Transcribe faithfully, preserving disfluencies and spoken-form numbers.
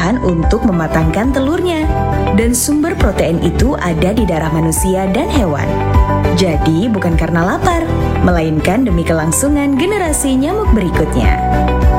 bertahan untuk mematangkan telurnya. Dan sumber protein itu ada di darah manusia dan hewan. Jadi bukan karena lapar, melainkan demi kelangsungan generasi nyamuk berikutnya.